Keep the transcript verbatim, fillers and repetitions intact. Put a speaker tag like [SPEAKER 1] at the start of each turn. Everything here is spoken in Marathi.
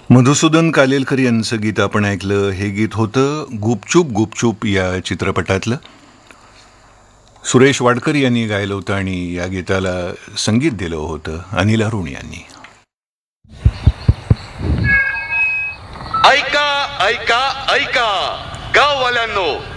[SPEAKER 1] मधुसूदन कालेलकर यांचं गीत आपण ऐकलं. हे गीत होतं गुपचूप गुपचूप या चित्रपटातलं. सुरेश वाडकर यांनी गायलं होतं आणि या गीताला संगीत दिलं होतं अनिल अरुण यांनी.
[SPEAKER 2] ऐका ऐका ऐका गाववाल्यांनो,